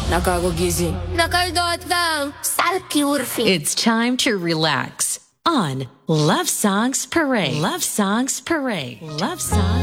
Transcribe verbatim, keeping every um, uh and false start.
Nakakagising. Nakaldot lang. Salkiurfi. It's time to relax on Love Songs Parade. Love Songs Parade. Love Songs.